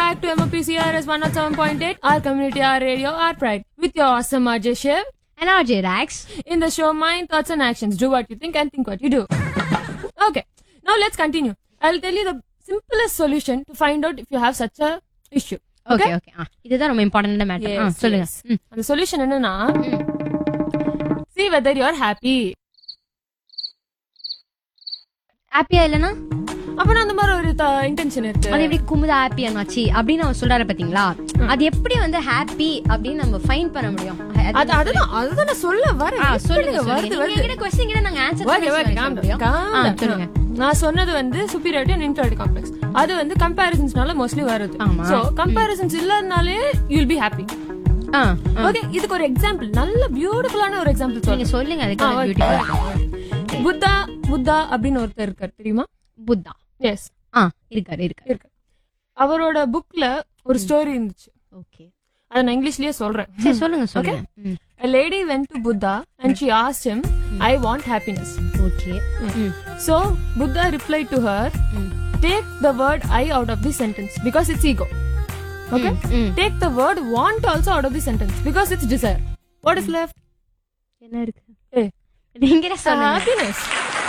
back to MOPCRS 107.8, our community, our radio, our pride. With your awesome RJ Shiv. And RJ Rax. In the show, Mind, Thoughts and Actions. Do what you think and think what you do. Okay, now let's continue. I'll tell you the simplest solution to find out if you have such a issue. Okay. இதுதான் ரொம்ப important matter. சொல்லுங்க. அந்த solution என்னன்னா, see whether you are happy. ஹாப்பியா இல்லனா அப்பனா அந்த மாதிரி ஒரு இன்டென்ஷன் இருக்கு. அது எப்படி குமுதா ஹாப்பியா நாச்சி அப்படின்னு அவன் சொல்றாரு பாத்தீங்களா? அது எப்படி வந்து ஹாப்பி அப்படின்னு நம்ம ஃபைண்ட் பண்ண முடியும்? அதுதான் நான் சொல்ல வரேன். சொல்லுங்க. நீங்க क्वेश्चन கிட்ட நாங்க ஆன்சர் சொல்லுங்க. நான் சொன்னது வந்து superiority and inferiority complex. அது வந்து comparisonsனால மோஸ்ட்லி வருது. So comparisons இல்லனாலே you will be happy. Okay, இதுக்கு ஒரு எக்ஸாம்பிள், நல்ல பியூட்டிஃபுல்லான ஒரு எக்ஸாம்பிள் சொல்லுங்க. அதுக்கு பியூட்டிஃபுல் புத்தா அப்படின்னு ஒருத்தர் இருக்காரு, தெரியுமா? புத்தா. எஸ், இருக்காரு. அவரோட புக்ல ஒரு ஸ்டோரி இருந்துச்சு. ஓகே, அத நான் இங்கிலீஷ்லயே சொல்றேன். சரி சொல்லுங்க. A lady went to Buddha and she asked him, I want happiness. Okay. So Buddha replied to her, take the word I out of the sentence because it's ego. Okay? Take the word want also out of the sentence because it's desire. What is left? என்ன இருக்கு? நீங்க சொல்லுங்க. Happiness.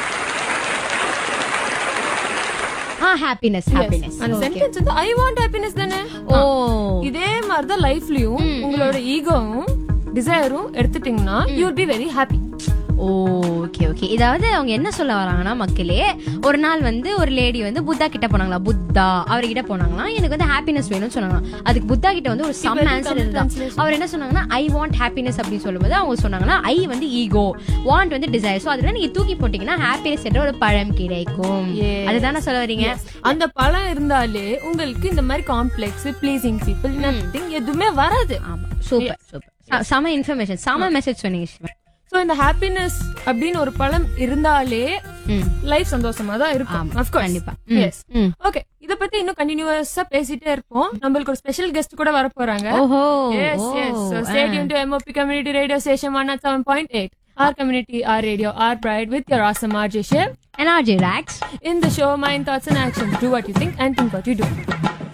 happiness. அந்த sentence வந்து I want happiness தானே. இதே மாதிரி தான் லைஃப்லயும் உங்களோட ஈகோவும் டிசைரும் எடுத்துட்டீங்கன்னா you will be very happy. Okay. இதாவது அவங்க என்ன சொல்ல வராங்கன்னா, மக்களே, ஒரு நாள் வந்து ஒரு லேடி வந்து புத்தா கிட்ட போனாங்களா, புத்தா அவர்கிட்ட போனாங்களா, எனக்கு வந்து ஹாப்பினஸ் வேணும்னு சொன்னாங்க. அதுக்கு புத்தா கிட்ட வந்து ஒரு சம் ஆன்சர் இருந்தா. அவர் என்ன சொன்னாங்கன்னா, ஐ வாண்ட் ஹாப்பினஸ் அப்படின்னு சொல்லும்போது அவங்க சொன்னாங்கன்னா, ஐ வந்து ஈகோ, வாண்ட் வந்து டிசைர். சோ அதுல நீங்க தூக்கி போட்டீங்கன்னா ஹாப்பினஸ் என்ற ஒரு பழம் கிடைக்கும். அதுதானே சொல்ல வரீங்க? அந்த பழம் இருந்தாலே உங்களுக்கு இந்த மாதிரி காம்ப்ளெக்ஸ், ப்ளீசிங் பீப்புள், நத்திங் எதுவுமே வராது. சூப்பர். சம இன்ஃபர்மேஷன், சம மெசேஜ் சொன்னீங்க. சோ இந்த ஹாப்பினஸ் அப்படின்னு ஒரு பழம் இருந்தாலே லைஃப் சந்தோஷமா தான் இருக்கும். ஆஃப் கோர்ஸ், கண்டிப்பா. எஸ். ஓகே, இத பத்தி இன்னும் கண்டினியூஸா பேசிட்டே இருப்போம். நம்மளுக்கு ஒரு ஸ்பெஷல் கெஸ்ட் கூட வர போறாங்க. S. So stay tuned to MOP Community Radio Station 107.8. Our community, our radio, our pride, with your awesome RJ Shiv and RJ Rax. In the show, Mind, Thoughts and Actions. Do what you think and think what you do.